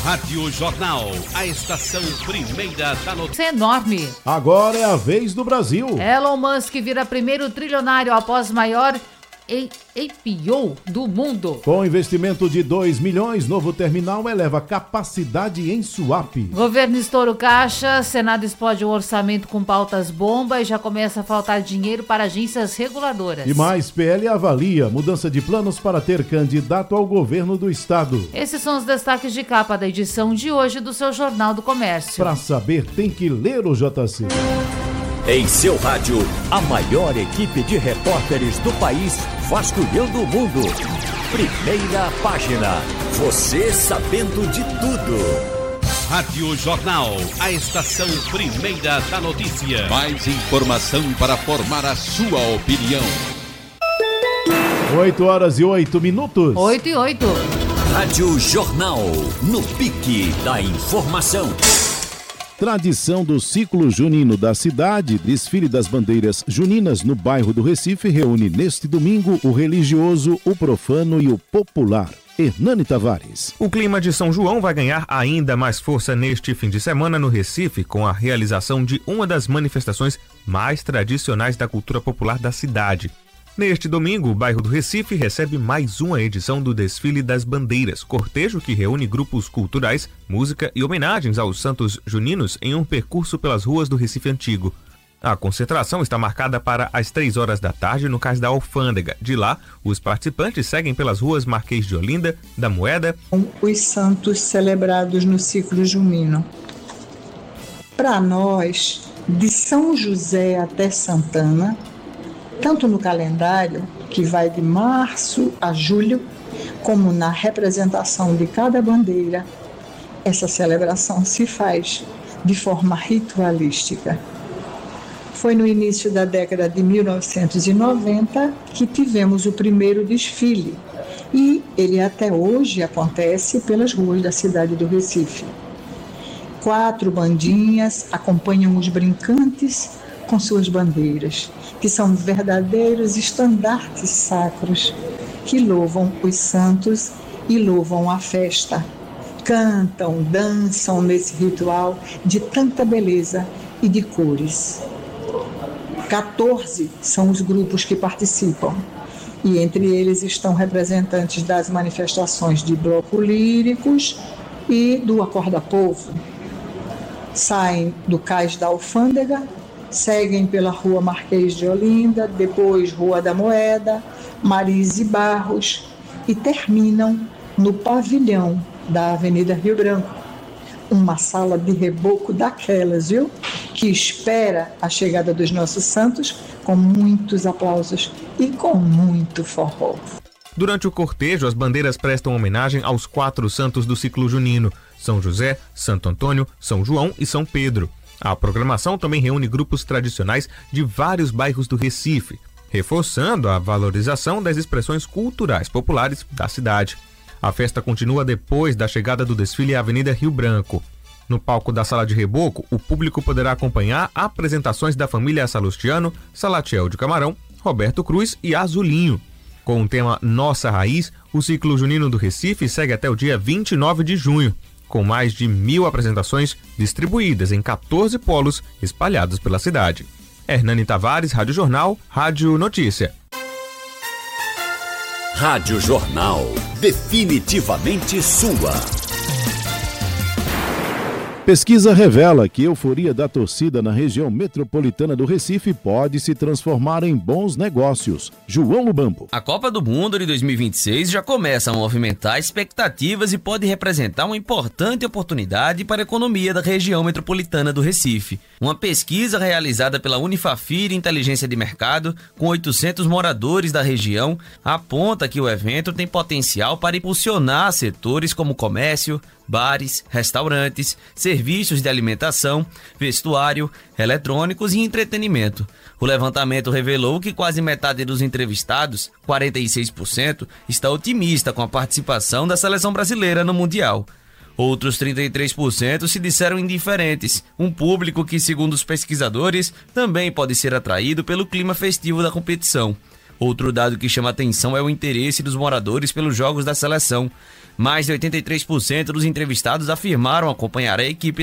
Rádio Jornal, a estação primeira da notícia. É enorme. Agora é a vez do Brasil. Elon Musk vira primeiro trilionário após maior IPO do mundo. Com investimento de 2 milhões, novo terminal eleva capacidade em swap. Governo estoura o caixa, Senado explode o orçamento com pautas bomba e já começa a faltar dinheiro para agências reguladoras. E mais, PL avalia mudança de planos para ter candidato ao governo do estado. Esses são os destaques de capa da edição de hoje do seu Jornal do Comércio. Para saber, tem que ler o JC. Em seu rádio, a maior equipe de repórteres do país vasculhando o mundo. Primeira página. Você sabendo de tudo. Rádio Jornal, a estação primeira da notícia. Mais informação para formar a sua opinião. 8h08. 8h08. Rádio Jornal, no pique da informação. Tradição do ciclo junino da cidade, desfile das bandeiras juninas no bairro do Recife, reúne neste domingo o religioso, o profano e o popular. Hernani Tavares. O clima de São João vai ganhar ainda mais força neste fim de semana no Recife, com a realização de uma das manifestações mais tradicionais da cultura popular da cidade. Neste domingo, o bairro do Recife recebe mais uma edição do Desfile das Bandeiras, cortejo que reúne grupos culturais, música e homenagens aos santos juninos em um percurso pelas ruas do Recife Antigo. A concentração está marcada para as 3 horas da tarde no Cais da Alfândega. De lá, os participantes seguem pelas ruas Marquês de Olinda, da Moeda. Os santos celebrados no ciclo junino. Para nós, de São José até Santana, tanto no calendário, que vai de março a julho, como na representação de cada bandeira, essa celebração se faz de forma ritualística. Foi no início da década de 1990 que tivemos o primeiro desfile, e ele até hoje acontece pelas ruas da cidade do Recife. 4 bandinhas acompanham os brincantes com suas bandeiras, que são verdadeiros estandartes sacros, que louvam os santos e louvam a festa. Cantam, dançam nesse ritual de tanta beleza e de cores. 14 são os grupos que participam, e entre eles estão representantes das manifestações de bloco líricos e do Acorda Povo. Saem do Cais da Alfândega, seguem pela Rua Marquês de Olinda, depois Rua da Moeda, Marise Barros e terminam no pavilhão da Avenida Rio Branco. Uma sala de reboco daquelas, viu? Que espera a chegada dos nossos santos com muitos aplausos e com muito forró. Durante o cortejo, as bandeiras prestam homenagem aos 4 santos do ciclo junino: São José, Santo Antônio, São João e São Pedro. A programação também reúne grupos tradicionais de vários bairros do Recife, reforçando a valorização das expressões culturais populares da cidade. A festa continua depois da chegada do desfile à Avenida Rio Branco. No palco da Sala de Reboco, o público poderá acompanhar apresentações da família Salustiano, Salatiel de Camarão, Roberto Cruz e Azulinho. Com o tema Nossa Raiz, o ciclo junino do Recife segue até o dia 29 de junho, com mais de 1.000 apresentações distribuídas em 14 polos espalhados pela cidade. Hernani Tavares, Rádio Jornal, Rádio Notícia. Rádio Jornal, definitivamente sua. Pesquisa revela que a euforia da torcida na região metropolitana do Recife pode se transformar em bons negócios. João Lubambo. A Copa do Mundo de 2026 já começa a movimentar expectativas e pode representar uma importante oportunidade para a economia da região metropolitana do Recife. Uma pesquisa realizada pela Unifafir Inteligência de Mercado, com 800 moradores da região, aponta que o evento tem potencial para impulsionar setores como comércio, bares, restaurantes, serviços de alimentação, vestuário, eletrônicos e entretenimento. O levantamento revelou que quase metade dos entrevistados, 46%, está otimista com a participação da seleção brasileira no Mundial. Outros 33% se disseram indiferentes, um público que, segundo os pesquisadores, também pode ser atraído pelo clima festivo da competição. Outro dado que chama atenção é o interesse dos moradores pelos jogos da seleção. Mais de 83% dos entrevistados afirmaram acompanhar a equipe